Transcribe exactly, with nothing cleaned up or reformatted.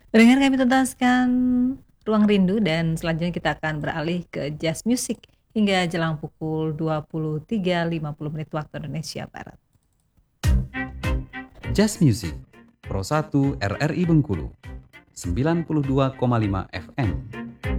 Pendengar kami tuntaskan Ruang Rindu dan selanjutnya kita akan beralih ke jazz music hingga jelang pukul dua puluh tiga lima puluh menit waktu Indonesia Barat. Jazz Music, Pro satu R R I Bengkulu, sembilan puluh dua koma lima F M.